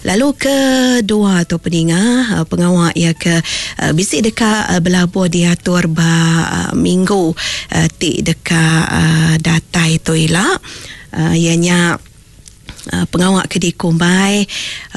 Lalu kedua tu pendengar, pengawak ya ke bisik dekat belabur diatur ba minggu tik dekat datai tu elak. Ianya pengawak ke dikumbai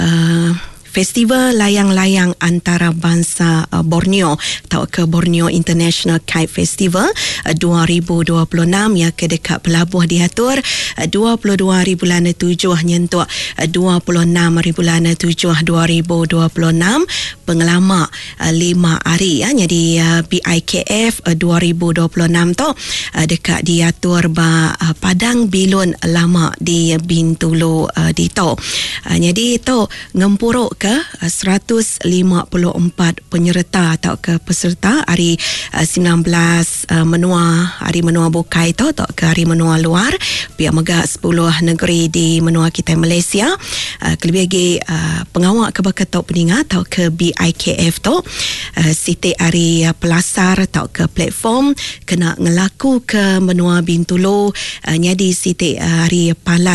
Festival Layang-Layang Antarabangsa Borneo atau ke Borneo International Kite Festival 2026 yang ke dekat pelabuh diatur 22 bulan 7 nyentuk 26 bulan 7 2026 pengalamak 5 hari ya. Jadi BIKF 2026 tu dekat diatur ba Padang Bilun Lama di Bintulu di tu. Jadi tu ngempuruk ke 154 penyerta atau ke peserta hari 19 menua hari menua bukai tu atau ke hari menua luar pihak megak 10 negeri di menua kita Malaysia. Kelebih lagi pengawak ke bakatok peningat atau ke BIKF tu siti hari pelasar atau ke platform kena ngelaku ke menua Bintulu jadi siti hari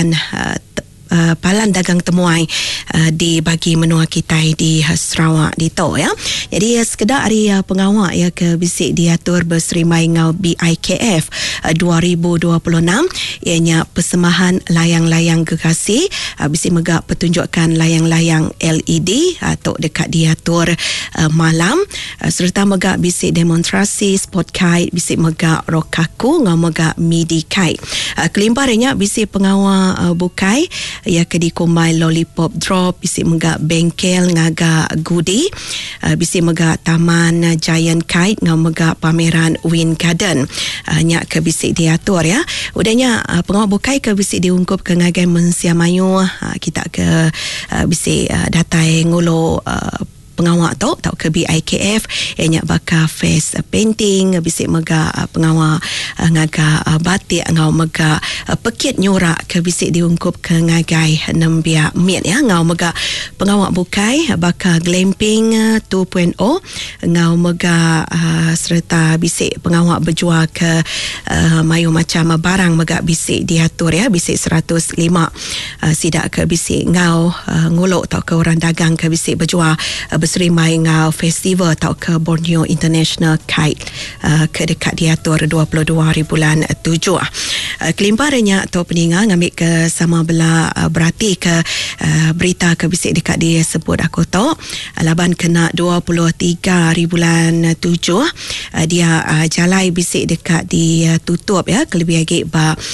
Palan Dagang Temuai di bagi menua kita di Sarawak di to ya. Jadi sekedar hari pengawak ya ke bisik diatur berserimai ngau BIKF 2026 ianya persembahan layang-layang gergasi bisik megak pertunjukan layang-layang LED atau dekat diatur malam serta megak bisik demonstrasi sport kite bisik megak rokaku ngau megak midi kite. Kelimparnya bisik pengawak bukai ya ke dikumai lollipop drop bisik megak bengkel ngaga goodie bisik megak taman giant kite ngau megak pameran Wind Garden nyak ke bisik diatur ya. Udahnya pengawak bukai ke bisik diungkup ke ngagai Mensiamayu kita ke bisik datai ngulo pengawak tu atau ke BIKF ianya bakal face painting bisik mega pengawak ngaga batik ngau mega pekit nyurak ke bisik diungkup ke ngagai nembia miat ya ngau mega pengawak bukai bakal glamping 2.0 ngau mega serta bisik pengawak berjual ke mayu macam barang mega bisik diatur ya bisik 105 sidak ke bisik ngau nguluk tau ke orang dagang ke bisik berjual berserimai ngau festival atau ke Borneo International Kite ke dekat diatur 22 hari bulan 7. Kelimparnya atau peningat ngambil ke sama belah berarti ke berita ke bisik dekat dia sebut aku tahu laban kena 23 hari bulan 7 dia jalai bisik dekat dia tutup ya kelebih lagi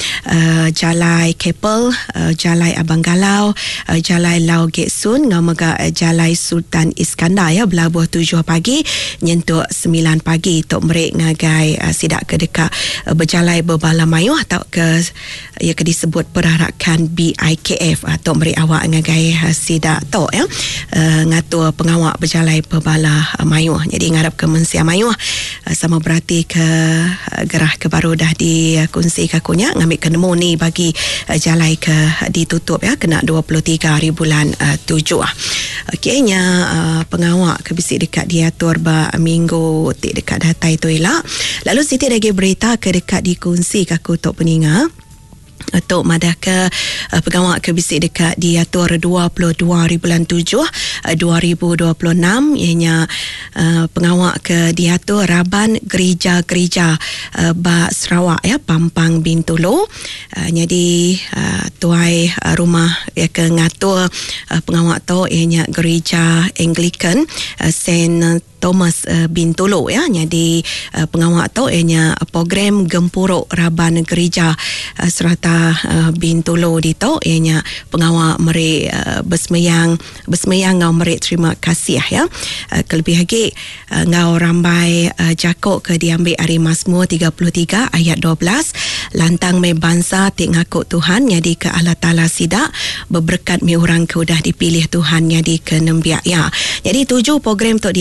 jalai Keppel jalai Abang Galau jalai Lau Gek Sun ngau mega jalai Sultan Iskandar ya belabuh 7 pagi nyentuk 9 pagi tok merek ngagai sidak ke dekat berjalai berbala mayu atau ke ya ke disebut perarakan BIKF atau merek awak ngagai sidak tok ya ngatur pengawak berjalai berbala mayu. Jadi ngarap ke Mensiamayu sama berarti ke gerah ke baru dah dikongsi kakunya ngambil ke nemu ni bagi jalai ke ditutup ya kena 23 hari bulan 7. Okeynya pengawak ke bisik dekat diatur ba minggu tik dekat datai tu elak. Lalu Siti lagi berita ke dekat dikongsi kaku tok peningat untuk madah ke pengawak ke bisik dekat diatur 22 hari bulan 7 2026 ianya pengawak ke diatur Raban gereja-gereja ba Sarawak ya Pampang Bintulu. Jadi tuai rumah ya ke ngatur pengawak tu ianya gereja Anglican Saint Thomas Bintulu ya. Jadi pengawak tu ianya program gempuruk Raban gereja serata Bintulu di tu ianya pengawak merek bersemayang ngau merek terima kasih ya. Kelebih lagi ngau rambai jakok ke diambil hari Mazmur 33 ayat 12 lantang me bangsa tik ngakuk Tuhan jadi ke Allah Ta'ala sidak berberkat mi orang ke udah dipilih Tuhan jadi ke nembiak ya. Jadi 7 program tu diatur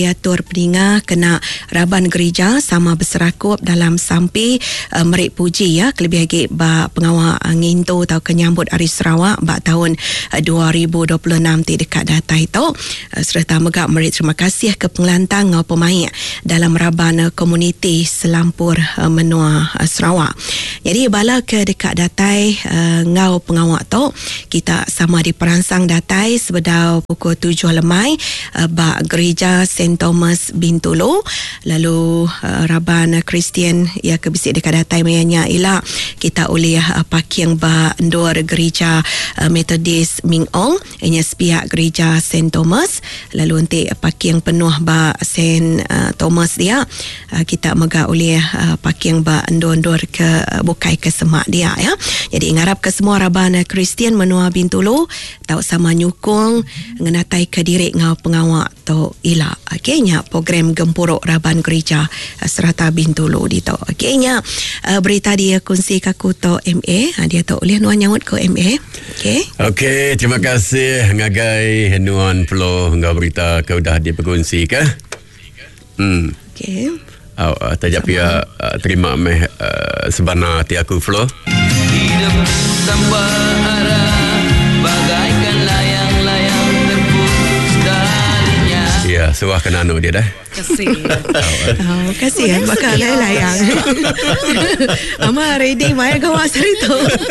peninga kena Raban gereja sama berserakup dalam sampai merik puji ya kelebih lagi ba pengawal nginto atau kenyambut Hari Sarawak ba tahun 2026 ti dekat data itu. Serta megak merik terima kasih ke pengelantang ngau pemain dalam Raban komuniti Selampur Menua Sarawak. Jadi bala ke dekat datai ngau pengawal tu kita sama diperansang datai sebedau pukul 7 lemai ba gereja St. Thomas Bintulu. Lalu Raban Kristian ya kebisik dekat datai mayanya ialah kita oleh parking ba ndor gereja Methodist Ming Ong ianya sepihak gereja St. Thomas. Lalu nanti parking penuh ba St. Thomas dia kita mega oleh parking ba ndor ke bukai ke semak dia ya. Jadi ngarap ke semua Raban Kristian Menua Bintulu tau sama nyukung ngenatai ke diri ngau pengawak tu ila okeynya program gempuruk Raban Gereja Serata Bintulu di tu okeynya berita dia kongsi kaku tu MA dia tu boleh nuan nyawut ke MA. Okey terima kasih ngagai nuan Flo ngau berita ke udah dipekongsi ke okey tajap ya terima meh sebana ti aku Flo hidup tanpa arah bagaikan layang-layang terputus darinya. Ya, suah kena anu dia dah. Kasih. Kasihan bakal layang. Ama ready mai gawas itu.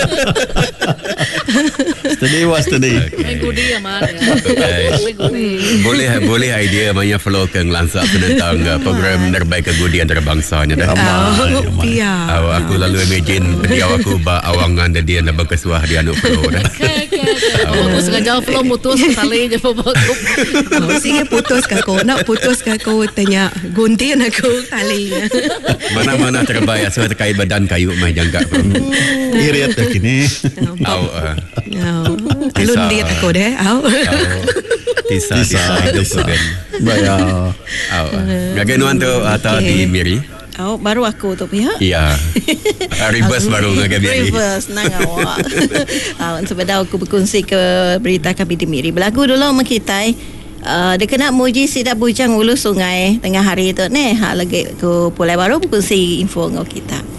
Steady. Main gudi aman. Boleh idea banyak Flo ke ngelansak tentang program terbaik kegudi antarabangsa nya dah. Aku lalu imagine dia aku ba awangan dia nak berkesuah dia anu Flo dah. Aku sengaja Flo mutus tali je bagus. Sige putus kako, nak putus kako tanya gunting aku talinya. Mana-mana terbaik asal terkait badan kayu mai jangka. Irit dah kini. Alun dia aku deh. Tisa kan. Baya. Gaganuan tu atau di Miri. Baru aku tu pihak. Ya. Reverse baru ngagai Miri. Reverse nang awak. Sebab aku berkongsi ke berita kami di Miri. Berlagu dulu makitai. Dia kena muji sidak bujang ulu sungai tengah hari tu ni. Lagi ke Pulau Baru berkongsi info dengan kita.